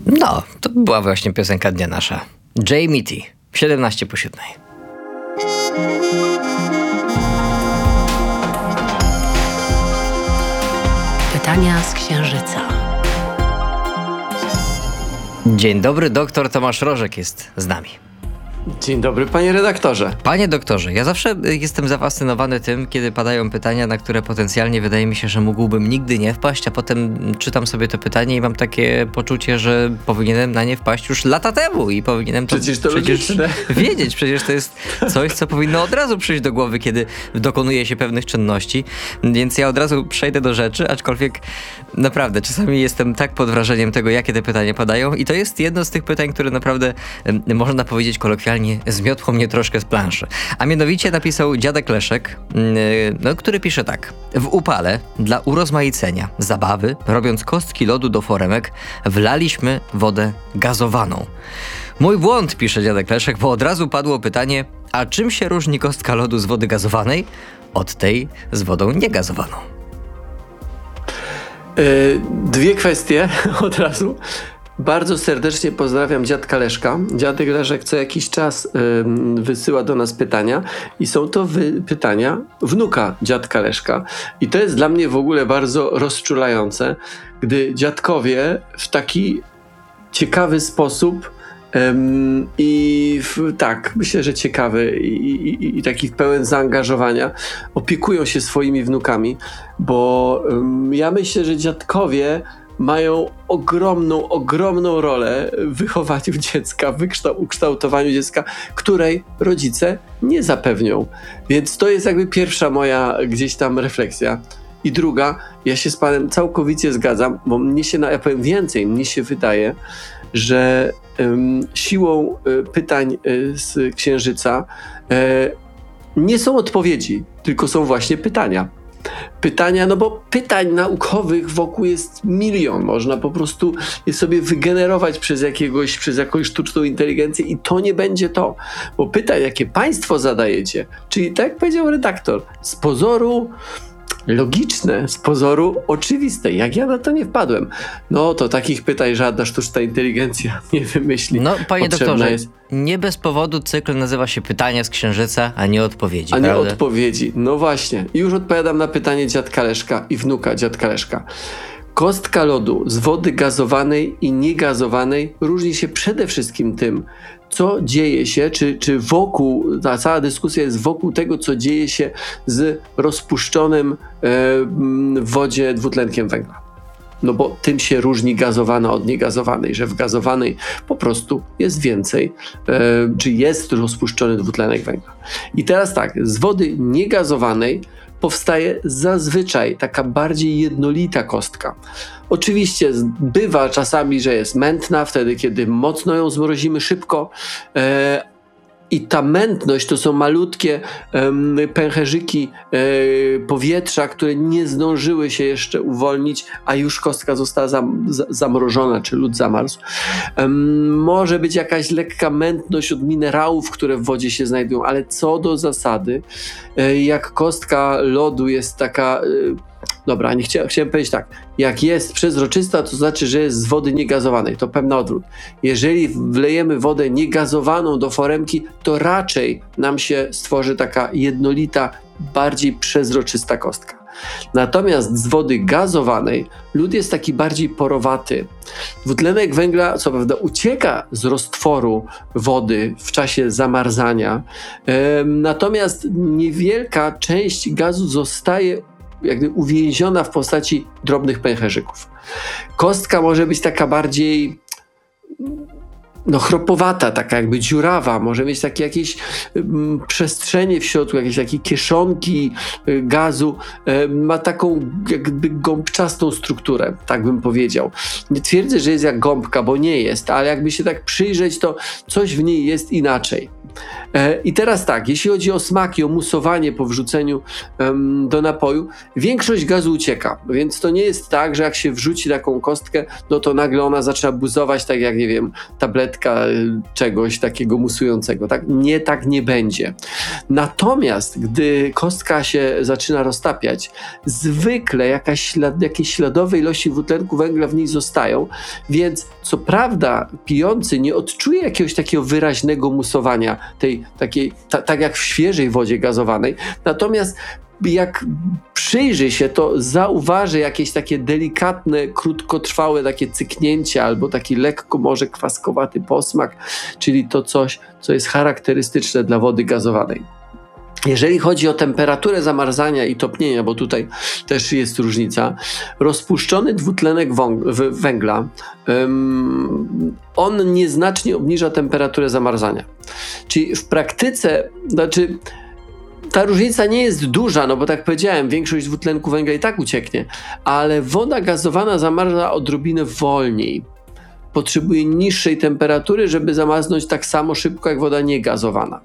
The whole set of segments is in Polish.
No, to była właśnie piosenka dnia nasza. Jamie T. 7:17. Pytania z Księżyca. Dzień dobry, doktor Tomasz Rożek jest z nami. Dzień dobry, panie redaktorze. Panie doktorze, ja zawsze jestem zafascynowany tym, kiedy padają pytania, na które potencjalnie wydaje mi się, że mógłbym nigdy nie wpaść, a potem czytam sobie to pytanie i mam takie poczucie, że powinienem na nie wpaść już lata temu i powinienem to przecież wiedzieć. Przecież to jest coś, co powinno od razu przyjść do głowy, kiedy dokonuje się pewnych czynności. Więc ja od razu przejdę do rzeczy, aczkolwiek naprawdę czasami jestem tak pod wrażeniem tego, jakie te pytania padają i to jest jedno z tych pytań, które naprawdę można powiedzieć kolokwialnie zmiotło mnie troszkę z planszy. A mianowicie napisał dziadek Leszek, który pisze tak. W upale dla urozmaicenia zabawy, robiąc kostki lodu do foremek, wlaliśmy wodę gazowaną. Mój błąd, pisze dziadek Leszek, bo od razu padło pytanie, a czym się różni kostka lodu z wody gazowanej od tej z wodą niegazowaną? Dwie kwestie od razu. Bardzo serdecznie pozdrawiam dziadka Leszka. Dziadek Leszek co jakiś czas wysyła do nas pytania i są to pytania wnuka dziadka Leszka. I to jest dla mnie w ogóle bardzo rozczulające, gdy dziadkowie w taki ciekawy sposób myślę, że ciekawy i taki pełen zaangażowania opiekują się swoimi wnukami, bo ja myślę, że dziadkowie mają ogromną rolę w wychowaniu dziecka, w ukształtowaniu dziecka, której rodzice nie zapewnią. Więc to jest jakby pierwsza moja gdzieś tam refleksja. I druga, ja się z panem całkowicie zgadzam, bo ja powiem więcej, mnie się wydaje, że siłą pytań z Księżyca nie są odpowiedzi, tylko są właśnie pytania. Pytania, bo pytań naukowych wokół jest milion. Można po prostu je sobie wygenerować przez jakąś sztuczną inteligencję i to nie będzie to. Bo pytań, jakie państwo zadajecie, czyli tak jak powiedział redaktor, z pozoru logiczne, z pozoru oczywiste. Jak ja na to nie wpadłem? No to takich pytań żadna sztuczna inteligencja nie wymyśli. No, panie doktorze, nie bez powodu cykl nazywa się Pytania z Księżyca, a nie odpowiedzi, a nie prawda? Odpowiedzi. No właśnie. I już odpowiadam na pytanie dziadka Leszka i wnuka dziadka Leszka. Kostka lodu z wody gazowanej i niegazowanej różni się przede wszystkim tym, co dzieje się, czy wokół, ta cała dyskusja jest wokół tego, co dzieje się z rozpuszczonym w wodzie dwutlenkiem węgla. No bo tym się różni gazowana od niegazowanej, że w gazowanej po prostu jest więcej, czy jest rozpuszczony dwutlenek węgla. I teraz tak, z wody niegazowanej powstaje zazwyczaj taka bardziej jednolita kostka. Oczywiście bywa czasami, że jest mętna, wtedy kiedy mocno ją zmrozimy szybko, i ta mętność to są malutkie pęcherzyki powietrza, które nie zdążyły się jeszcze uwolnić, a już kostka została zamrożona, czy lód zamarzł. Może być jakaś lekka mętność od minerałów, które w wodzie się znajdują, ale co do zasady, jak kostka lodu jest taka... Dobra, chciałem powiedzieć tak, jak jest przezroczysta, to znaczy, że jest z wody niegazowanej, to pewny odwrót. Jeżeli wlejemy wodę niegazowaną do foremki, to raczej nam się stworzy taka jednolita, bardziej przezroczysta kostka. Natomiast z wody gazowanej lód jest taki bardziej porowaty. Dwutlenek węgla co prawda ucieka z roztworu wody w czasie zamarzania, natomiast niewielka część gazu zostaje jakby uwięziona w postaci drobnych pęcherzyków. Kostka może być taka bardziej chropowata, taka jakby dziurawa, może mieć takie jakieś przestrzenie w środku, jakieś takie kieszonki gazu, ma taką jakby gąbczastą strukturę, tak bym powiedział. Nie twierdzę, że jest jak gąbka, bo nie jest, ale jakby się tak przyjrzeć, to coś w niej jest inaczej. I teraz tak, jeśli chodzi o smaki, o musowanie po wrzuceniu do napoju, większość gazu ucieka, więc to nie jest tak, że jak się wrzuci taką kostkę, no to nagle ona zaczyna buzować, tak jak, nie wiem, tabletki tabletka czegoś takiego musującego. Tak? Tak nie będzie. Natomiast gdy kostka się zaczyna roztapiać, zwykle jakieś śladowe ilości dwutlenku węgla w niej zostają, więc co prawda pijący nie odczuje jakiegoś takiego wyraźnego musowania, tak jak w świeżej wodzie gazowanej, natomiast jak przyjrzy się, to zauważy jakieś takie delikatne, krótkotrwałe takie cyknięcie albo taki lekko może kwaskowaty posmak, czyli to coś, co jest charakterystyczne dla wody gazowanej. Jeżeli chodzi o temperaturę zamarzania i topnienia, bo tutaj też jest różnica, rozpuszczony dwutlenek węgla, on nieznacznie obniża temperaturę zamarzania. Czyli w praktyce, ta różnica nie jest duża, no bo tak powiedziałem, większość dwutlenku węgla i tak ucieknie, ale woda gazowana zamarza odrobinę wolniej. Potrzebuje niższej temperatury, żeby zamarznąć tak samo szybko jak woda niegazowana.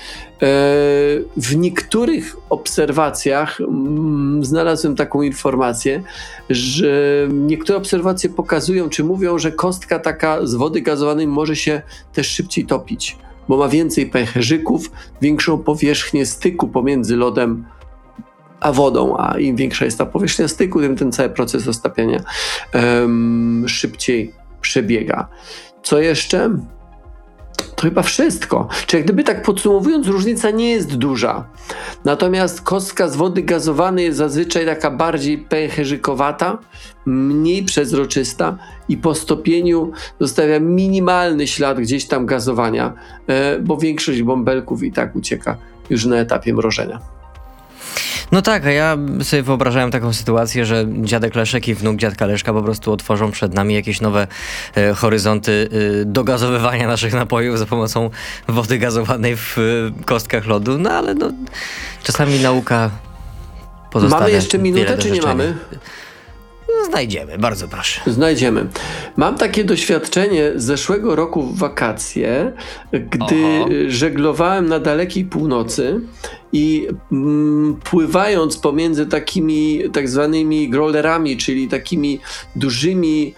W niektórych obserwacjach znalazłem taką informację, że niektóre obserwacje pokazują, czy mówią, że kostka taka z wody gazowanej może się też szybciej topić, bo ma więcej pęcherzyków, większą powierzchnię styku pomiędzy lodem a wodą, a im większa jest ta powierzchnia styku, tym ten cały proces roztapiania szybciej przebiega. Co jeszcze? To chyba wszystko. Czyli jak gdyby tak podsumowując, różnica nie jest duża. Natomiast kostka z wody gazowanej jest zazwyczaj taka bardziej pęcherzykowata, mniej przezroczysta i po stopieniu zostawia minimalny ślad gdzieś tam gazowania, bo większość bąbelków i tak ucieka już na etapie mrożenia. No tak, a ja sobie wyobrażałem taką sytuację, że dziadek Leszek i wnuk dziadka Leszka po prostu otworzą przed nami jakieś nowe horyzonty dogazowywania naszych napojów za pomocą wody gazowanej w kostkach lodu, no ale no czasami nauka pozostawia. Mamy jeszcze minutę, czy nie mamy? No, znajdziemy, bardzo proszę. Znajdziemy. Mam takie doświadczenie z zeszłego roku w wakacje, gdy żeglowałem na dalekiej północy i pływając pomiędzy takimi tak zwanymi growlerami, czyli takimi dużymi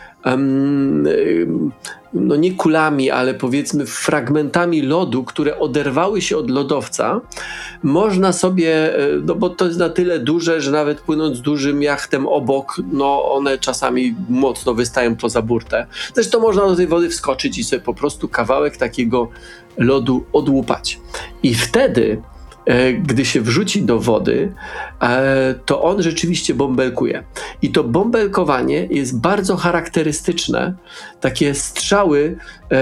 no nie kulami, ale powiedzmy fragmentami lodu, które oderwały się od lodowca, można sobie, no bo to jest na tyle duże, że nawet płynąc dużym jachtem obok, no one czasami mocno wystają poza burtę. Zresztą można do tej wody wskoczyć i sobie po prostu kawałek takiego lodu odłupać. I wtedy gdy się wrzuci do wody, to on rzeczywiście bąbelkuje. I to bąbelkowanie jest bardzo charakterystyczne. Takie strzały,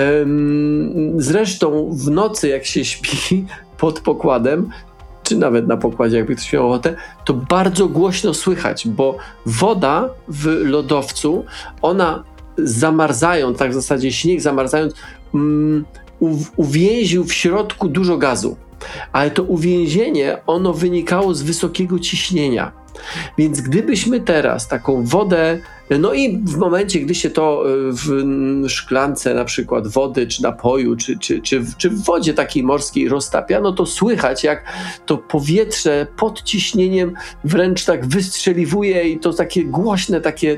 zresztą w nocy jak się śpi pod pokładem, czy nawet na pokładzie, jakby ktoś miał ochotę, to bardzo głośno słychać, bo woda w lodowcu, ona zamarzając, tak w zasadzie śnieg zamarzając, uwięził w środku dużo gazu. Ale to uwięzienie, ono wynikało z wysokiego ciśnienia. Więc gdybyśmy teraz taką wodę, no i w momencie, gdy się to w szklance na przykład wody, czy napoju, czy w wodzie takiej morskiej roztapia, no to słychać, jak to powietrze pod ciśnieniem wręcz tak wystrzeliwuje i to takie głośne, takie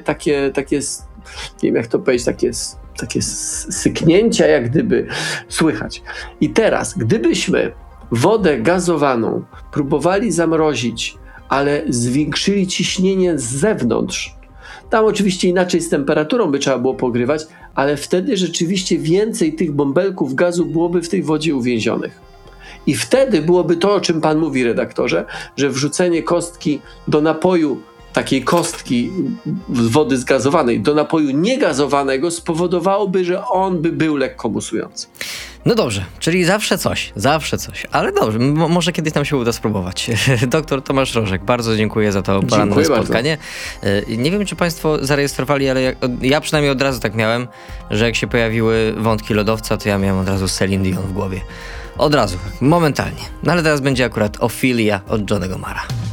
nie wiem jak to powiedzieć, takie syknięcia jak gdyby słychać. I teraz, gdybyśmy wodę gazowaną próbowali zamrozić, ale zwiększyli ciśnienie z zewnątrz, tam oczywiście inaczej z temperaturą by trzeba było pogrywać, ale wtedy rzeczywiście więcej tych bąbelków gazu byłoby w tej wodzie uwięzionych. I wtedy byłoby to, o czym pan mówi, redaktorze, że wrzucenie kostki do napoju, takiej kostki z wody zgazowanej, do napoju niegazowanego spowodowałoby, że on by był lekko musujący. No dobrze, czyli zawsze coś, ale dobrze, może kiedyś nam się uda spróbować. Doktor Tomasz Rożek, bardzo dziękuję za to poranne spotkanie. Bardzo. Nie wiem, czy państwo zarejestrowali, ale ja przynajmniej od razu tak miałem, że jak się pojawiły wątki lodowca, to ja miałem od razu Celine Dion w głowie. Od razu, momentalnie. No ale teraz będzie akurat Ophelia od Johnnego Marra.